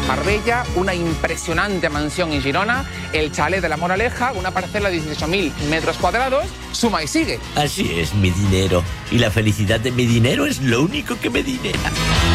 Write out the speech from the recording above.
Marbella, una impresionante mansión en Girona, el chalet de La Moraleja, una parcela de 18.000 metros cuadrados. Suma y sigue. Así es, mi dinero. Y la felicidad de mi dinero es lo único que me dinera.